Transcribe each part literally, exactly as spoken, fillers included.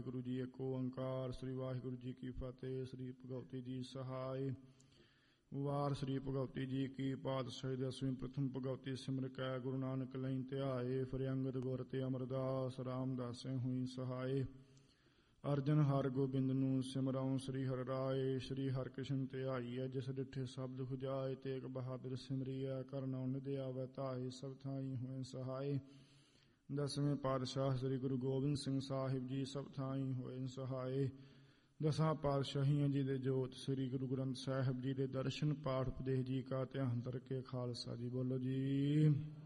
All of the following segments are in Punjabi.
ਵਾਹਿਗੁਰੂ ਜੀ ਏਕ ਓੰਕਾਰ। ਸ੍ਰੀ ਵਾਹਿਗੁਰੂ ਜੀ ਕੀ ਫਤਿਹ। ਸ੍ਰੀ ਭਗਵਤੀ ਜੀ ਸਹਾਇ। ਵਾਰ ਸ੍ਰੀ ਭਗਵਤੀ ਜੀ ਕੀ ਪਾਤਸ਼ਾਹੀ ਦਸਵੀਂ ਪ੍ਰਥਮ ਭਗਵਤੀ ਸਿਮਰ ਕੈ ਗੁਰੂ ਨਾਨਕ ਲਈ ਧਿਆਏ। ਫਿਰ ਅੰਗਦ ਗੁਰ ਤੇ ਅਮਰਦਾਸ ਰਾਮਦਾਸੇ ਹੋਈ ਸਹਾਏ। ਅਰਜਨ ਹਰ ਗੋਬਿੰਦ ਨੂੰ ਸਿਮਰਾਉ ਸ੍ਰੀ ਹਰਿ ਰਾਏ। ਸ੍ਰੀ ਹਰਿ ਕ੍ਰਿਸ਼ਨ ਧਿਆਈਐ ਜਿਸ ਡਿਠੇ ਸ਼ਬਦ ਖੁਜਾਏ। ਤੇਗ ਬਹਾਦਰ ਸਿਮਰੀਐ ਕਰਨਉ ਨਿਧ ਆਵੈ ਧਾਏ। ਸਭ ਥਾਈ ਹੋਏ ਸਹਾਏ। ਦਸਵੇਂ ਪਾਤਸ਼ਾਹ ਸ੍ਰੀ ਗੁਰੂ ਗੋਬਿੰਦ ਸਿੰਘ ਸਾਹਿਬ ਜੀ ਸਭ ਥਾਈ ਹੋਏ ਸਹਾਏ। ਦਸਾਂ ਪਾਤਸ਼ਾਹੀਆਂ ਜੀ ਦੇ ਜੋਤ ਸ੍ਰੀ ਗੁਰੂ ਗ੍ਰੰਥ ਸਾਹਿਬ ਜੀ ਦੇ ਦਰਸ਼ਨ ਪਾਠ ਉਪਦੇਸ਼ ਜੀ ਕਾ ਧਿਆਨ ਧਰਕੇ ਖਾਲਸਾ ਜੀ ਬੋਲੋ ਜੀ।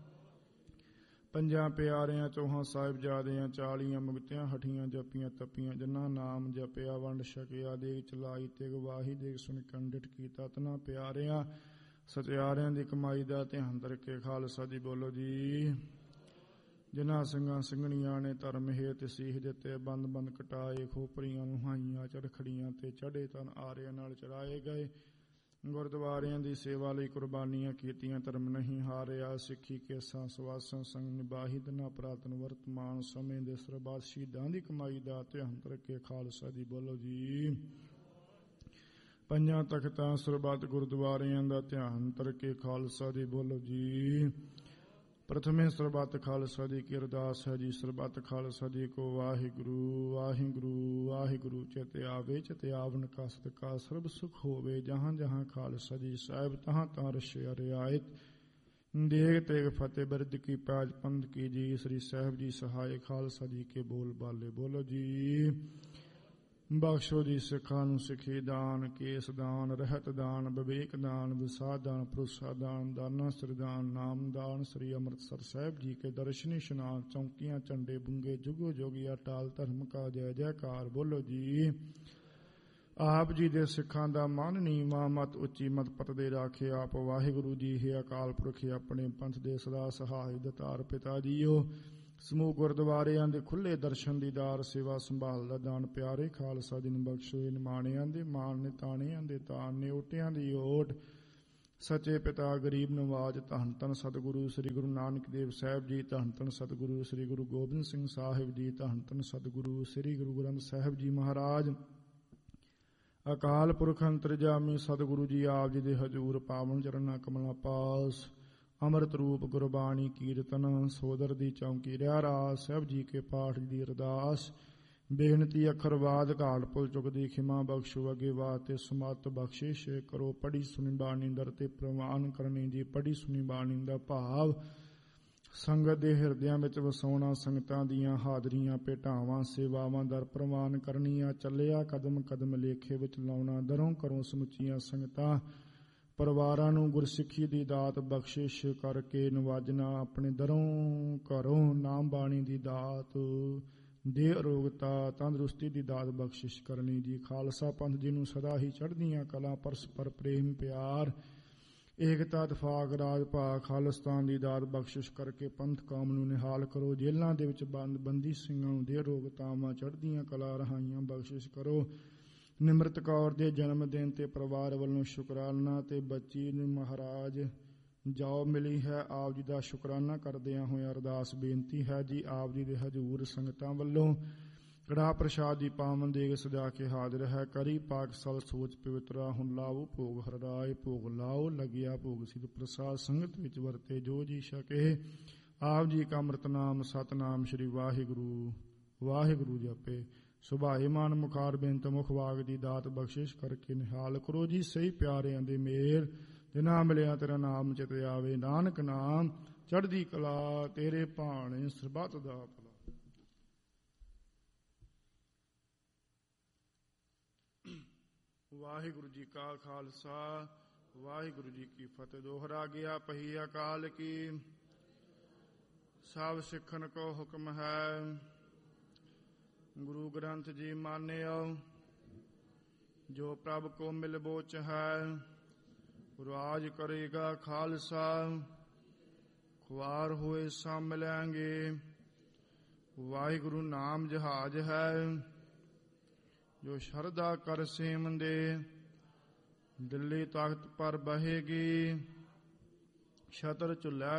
ਪੰਜਾਂ ਪਿਆਰਿਆਂ ਚੌਹਾਂ ਸਾਹਿਬਜ਼ਾਦਿਆਂ ਚਾਲੀਆਂ ਮੁਕਤਿਆਂ ਹਠੀਆਂ ਜਪੀਆਂ ਤਪੀਆਂ ਜਿਨ੍ਹਾਂ ਨਾਮ ਜਪਿਆ ਵੰਡ ਛਕਿਆ ਦੇਗ ਚਲਾਈ ਤੇ ਗਵਾਹੀ ਦੇਗ ਸੁਣ ਕੰਡਿਟ ਕੀਤਾ ਤਨਾ ਪਿਆਰਿਆਂ ਸਚਿਆਰਿਆਂ ਦੀ ਕਮਾਈ ਦਾ ਧਿਆਨ ਧਰਕੇ ਖਾਲਸਾ ਜੀ ਬੋਲੋ ਜੀ। ਜਿਨ੍ਹਾਂ ਸਿੰਘਾਂ ਸਿੰਘਣੀਆਂ ਨੇ ਧਰਮ ਹੇਤ ਸੀਹ ਦਿੱਤੇ ਬੰਦ ਬੰਦ ਕਟਾਏ ਖੋਪਰੀਆਂ ਨੂੰ ਹਾਈਆਂ ਚਰਖੜੀਆਂ ਤੇ ਚੜੇ ਤਨ ਆਰਿਆਂ ਨਾਲ ਚੜਾਏ ਗਏ। ਗੁਰਦੁਆਰਿਆਂ ਦੀ ਸੇਵਾ ਲਈ ਕੁਰਬਾਨੀਆਂ ਕੀਤੀਆਂ ਧਰਮ ਨਹੀਂ ਹਾਰਿਆ। ਸਿੱਖੀ ਕੇਸਾਂ ਸਵਾਸਾਂ ਸੰਗ ਨਿਭਾਹੀ ਦਿਨਾਂ ਪੁਰਾਤਨ ਵਰਤਮਾਨ ਸਮੇਂ ਦੇ ਸਰਬੱਤ ਸ਼ਹੀਦਾਂ ਦੀ ਕਮਾਈ ਦਾ ਧਿਆਨ ਰੱਖੇ ਖਾਲਸਾ ਜੀ ਬੋਲੋ ਜੀ। ਪੰਜਾਂ ਤਖਤਾਂ ਸਰਬੱਤ ਗੁਰਦੁਆਰਿਆਂ ਦਾ ਧਿਆਨ ਰੱਖੇ ਖਾਲਸਾ ਜੀ ਬੋਲੋ ਜੀ। ਪ੍ਰਥਮੇ ਸਰਬੱਤ ਖਾਲਸਾ ਜੀ ਕੀ ਅਰਦਾਸ ਹੈ ਜੀ। ਸਰਬੱਤ ਖਾਲਸਾ ਜੀ ਕੋ ਵਾਹਿਗੁਰੂ ਵਾਹਿਗੁਰੂ ਵਾਹਿਗੁਰੂ ਚਿਤ ਆਵੇ ਚਿਤ ਆਵਨ ਕਾ ਸਦਕਾ ਸਰਬ ਸੁਖ ਹੋਵੇ। ਜਹਾਂ ਜਹਾਂ ਖਾਲਸਾ ਜੀ ਸਾਹਿਬ ਤਹਾਂ ਤਹਾਂ ਰਸ਼ਿਆ ਰਿਆਇਤ ਦੇਗ ਤੇਗ ਫਤਿਹ ਬਿਰਦ ਕੀ ਪੈਜ ਪੰਥ ਕੀ ਜੀ। ਸ੍ਰੀ ਸਾਹਿਬ ਜੀ ਸਹਾਇ ਖਾਲਸਾ ਜੀ ਕੇ ਬੋਲ ਬਾਲੇ ਬੋਲੋ ਜੀ। ਬਖਸ਼ੋ ਜੀ ਸਿੱਖਾਂ ਨੂੰ ਸਿੱਖੀ ਦਾਨ ਕੇਸ ਦਾਨ ਰਹਿਤ ਦਾਨ ਵਿਵੇਕ ਦਾਨ ਵਿਸਾਧ ਦਾਨ ਭਰੋਸਾ ਦਾਨ ਦਾਨਾ ਸਰਦਾਨ ਨਾਮ ਦਾਨ। ਸ੍ਰੀ ਅੰਮ੍ਰਿਤਸਰ ਸਾਹਿਬ ਜੀ ਕੇ ਦਰਸ਼ਨੀ ਇਸ਼ਨਾਨ ਚੌਂਕੀਆਂ ਝੰਡੇ ਬੁੰਗੇ ਜੁਗੋ ਜੋਗੀ ਅਟਾਲ ਧਰਮ ਕਾ ਜੈ ਜੈਕਾਰ ਬੋਲੋ ਜੀ। ਆਪ ਜੀ ਦੇ ਸਿੱਖਾਂ ਦਾ ਮਨ ਨੀਵਾਂ ਮਤ ਉੱਚੀ ਮਤ ਪਤ ਦੇ ਰਾਖੇ ਆਪ ਵਾਹਿਗੁਰੂ ਜੀ ਹੈ ਅਕਾਲ ਪੁਰਖ ਆਪਣੇ ਪੰਥ ਦੇ ਸਦਾ ਸਹਾਇ ਦਤਾਰ ਪਿਤਾ ਜੀਓ। ਸਮੂਹ ਗੁਰਦੁਆਰਿਆਂ ਦੇ ਖੁੱਲੇ ਦਰਸ਼ਨ ਦੀਦਾਰ ਸੇਵਾ ਸੰਭਾਲ ਦਾ ਦਾਨ ਪਿਆਰੇ ਖਾਲਸਾ ਜੀ ਨੂੰ ਬਖਸ਼ੋ। ਨਿਮਾਣਿਆਂ ਦੇ ਮਾਣ ਨੇ ਤਾਣਿਆਂ ਦੇ ਤਾਣ ਨੇ ਓਟਿਆਂ ਦੀ ਓਟ ਸੱਚੇ ਪਿਤਾ ਗਰੀਬ ਨਵਾਜ ਧੰਨ ਧੰਨ ਸਤਿਗੁਰੂ ਸ੍ਰੀ ਗੁਰੂ ਨਾਨਕ ਦੇਵ ਸਾਹਿਬ ਜੀ ਧੰਨ ਧੰਨ ਸਤਿਗੁਰੂ ਸ੍ਰੀ ਗੁਰੂ ਗੋਬਿੰਦ ਸਿੰਘ ਸਾਹਿਬ ਜੀ ਧੰਨ ਧੰਨ ਸਤਿਗੁਰੂ ਸ੍ਰੀ ਗੁਰੂ ਗ੍ਰੰਥ ਸਾਹਿਬ ਜੀ ਮਹਾਰਾਜ। ਅਕਾਲ ਪੁਰਖ ਅੰਤਰਜਾਮੀ ਸਤਿਗੁਰੂ ਜੀ ਆਪ ਜੀ ਦੇ ਹਜ਼ੂਰ ਪਾਵਨ ਚਰਨਾਂ ਕਮਲਾਂ ਪਾਸ ਅੰਮ੍ਰਿਤ ਰੂਪ ਗੁਰਬਾਣੀ ਕੀਰਤਨ ਸੋਦਰ ਦੀ ਚੌਂਕੀ ਰਿਆ ਰਾਸ ਸਾਹਿਬ ਜੀ ਕੇ ਪਾਠ ਦੀ ਅਰਦਾਸ ਬੇਨਤੀ ਅੱਖਰਵਾਦ ਘਾਟ ਪੁਲ ਚੁੱਕਦੀ ਖਿਮਾ ਬਖਸ਼ੋ ਅੱਗੇ ਵਾਸਤੇ ਸਮਤ ਬਖਸ਼ਿਸ਼ ਕਰੋ। ਪੜੀ ਸੁਣੀ ਬਾਣੀ ਦਰ ਤੇ ਪ੍ਰਵਾਨ ਕਰਨੀ ਜੀ। ਪੜੀ ਸੁਣੀ ਬਾਣੀ ਦਾ ਭਾਵ ਸੰਗਤ ਦੇ ਹਿਰਦਿਆਂ ਵਿੱਚ ਵਸਾਉਣਾ ਸੰਗਤਾਂ ਦੀਆਂ ਹਾਜ਼ਰੀਆਂ ਭੇਟਾਵਾਂ ਸੇਵਾਵਾਂ ਦਰ ਪ੍ਰਵਾਨ ਕਰਨੀਆਂ। ਚੱਲਿਆ ਕਦਮ ਕਦਮ ਲੇਖੇ ਵਿੱਚ ਲਾਉਣਾ ਦਰੋਂ ਕਰੋ ਸਮੁੱਚੀਆਂ ਸੰਗਤਾਂ ਪਰਿਵਾਰਾਂ ਨੂੰ ਗੁਰਸਿੱਖੀ ਦੀ ਦਾਤ ਬਖਸ਼ਿਸ਼ ਕਰਕੇ ਨਵਾਜਣਾ। ਆਪਣੇ ਦਰੋਂ ਘਰੋਂ ਨਾਮ ਬਾਣੀ ਦੀ ਦਾਤ ਦੇ ਅਰੋਗਤਾ ਤੰਦਰੁਸਤੀ ਦੀ ਦਾਤ ਬਖਸ਼ਿਸ਼ ਕਰਨੀ ਜੀ। ਖਾਲਸਾ ਪੰਥ ਜੀ ਨੂੰ ਸਦਾ ਹੀ ਚੜ੍ਹਦੀਆਂ ਕਲਾ ਪਰਸਪਰ ਪ੍ਰੇਮ ਪਿਆਰ ਏਕਤਾ ਇਤਫਾਕ ਰਾਜ ਭਾਗ ਖਾਲਿਸਤਾਨ ਦੀ ਦਾਤ ਬਖਸ਼ਿਸ਼ ਕਰਕੇ ਪੰਥ ਕੌਮ ਨੂੰ ਨਿਹਾਲ ਕਰੋ। ਜੇਲ੍ਹਾਂ ਦੇ ਵਿੱਚ ਬੰਦ ਬੰਦੀ ਸਿੰਘਾਂ ਨੂੰ ਦੇ ਅਰੋਗਤਾਵਾਂ ਚੜ੍ਹਦੀਆਂ ਕਲਾ ਰਹਾਈਆਂ ਬਖਸ਼ਿਸ਼ ਕਰੋ। ਨਿਮਰਤ ਕੌਰ ਦੇ ਜਨਮ ਦਿਨ ਤੇ ਪਰਿਵਾਰ ਵੱਲੋਂ ਸ਼ੁਕਰਾਨਾ ਤੇ ਬੱਚੀ ਨੂੰ ਮਹਾਰਾਜ ਜੌਬ ਮਿਲੀ ਹੈ। ਆਪ ਜੀ ਦਾ ਸ਼ੁਕਰਾਨਾ ਕਰਦਿਆਂ ਹੋਇਆ ਅਰਦਾਸ ਬੇਨਤੀ ਹੈ ਜੀ। ਆਪ ਜੀ ਦੇ ਹਜ਼ੂਰ ਸੰਗਤਾਂ ਵੱਲੋਂ ਕੜਾਹ ਪ੍ਰਸ਼ਾਦ ਦੀ ਪਾਵਨ ਦੇਗ ਸਜਾ ਕੇ ਹਾਜ਼ਰ ਹੈ। ਕਰੀ ਪਾਕ ਸਲ ਸੋਚ ਪਵਿੱਤਰਾ ਹੁਣ ਲਾਓ ਭੋਗ ਹਰਰਾਏ ਭੋਗ ਲਾਓ ਲੱਗਿਆ ਭੋਗ ਸਿਧ ਪ੍ਰਸਾਦ ਸੰਗਤ ਵਿੱਚ ਵਰਤੇ ਜੋ ਜੀ ਛਕੇ। ਆਪ ਜੀ ਕਾ ਅੰਮ੍ਰਿਤ ਨਾਮ ਸਤਨਾਮ ਸ਼੍ਰੀ ਵਾਹਿਗੁਰੂ ਵਾਹਿਗੁਰੂ ਜਪੇ। ਸੁਭਾਏਮਾਨ ਮੁਖਾਰ ਬੇਨਤ ਮੁਖ ਵਾਗ ਦੀ ਦਾਤ ਬਖਸ਼ਿਸ਼ ਕਰਕੇ ਨਿਹਾਲ ਕਰੋ ਜੀ। ਸਹੀ ਪਿਆਰਿਆਂ ਦੇ ਮੇਰ ਜਿਨ੍ਹਾਂ ਮਿਲਿਆ ਤੇਰਾ ਨਾਮ ਚਿਤ ਆਵੇ। ਨਾਨਕ ਨਾਮ ਚੜ੍ਹਦੀ ਕਲਾ ਤੇਰੇ ਭਾਣੇ ਸਰਬੱਤ ਦਾ ਭਲਾ। ਵਾਹਿਗੁਰੂ ਜੀ ਕਾ ਖਾਲਸਾ ਵਾਹਿਗੁਰੂ ਜੀ ਕੀ ਫਤਿਹ। ਦੋਹਰਾ ਗਿਆ ਪਹੀ ਅਕਾਲ ਕੀ ਸਭ ਸਿੱਖਣ ਕੋ ਹੁਕਮ ਹੈ। ਗੁਰੂ ਗ੍ਰੰਥ ਜੀ ਮਾਨਿਓ ਜੋ ਪ੍ਰਭ ਕੋ ਮਿਲ ਬੋਚ ਹੈ। ਰਾਜ ਕਰੇਗਾ ਖਾਲਸਾ ਖੁਆਰ ਹੋਏ ਸਭ ਮਿਲਾਂਗੇ। ਵਾਹਿਗੁਰੂ ਨਾਮ ਜਹਾਜ ਹੈ ਜੋ ਸ਼ਰਧਾ ਕਰ ਸੇਵੰਦੇ। ਦਿੱਲੀ ਤਖਤ ਪਰ ਬਹੇਗੀ ਛਤਰ ਝੁੱਲਾ